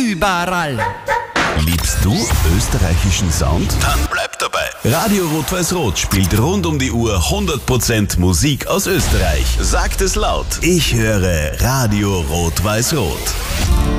überall. Liebst du österreichischen Sound? Dann bleib dabei. Radio Rot-Weiß-Rot spielt rund um die Uhr 100% Musik aus Österreich. Sagt es laut. Ich höre Radio Rot-Weiß-Rot.